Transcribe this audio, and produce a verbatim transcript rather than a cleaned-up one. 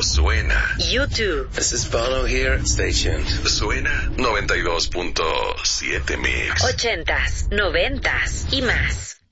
suena. YouTube. This is Bono here. Stay tuned. Suena noventa y dos punto siete Mix. Ochentas, noventas y más.